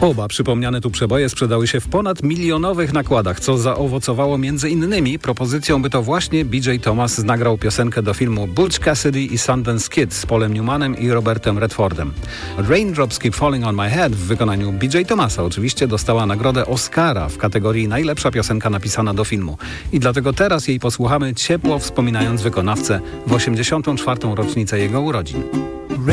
Oba przypomniane tu przeboje sprzedały się w ponad milionowych nakładach, co zaowocowało m.in. propozycją, by to właśnie BJ Thomas nagrał piosenkę do filmu Butch Cassidy i Sundance Kid z Paulem Newmanem i Robertem Redfordem. Raindrops Keep Falling on My Head w wykonaniu BJ Thomasa oczywiście dostała nagrodę Oscara w kategorii najlepsza piosenka napisana do filmu. I dlatego teraz jej posłuchamy ciepło wspominając wykonawcę w 84. rocznicę jego urodzin.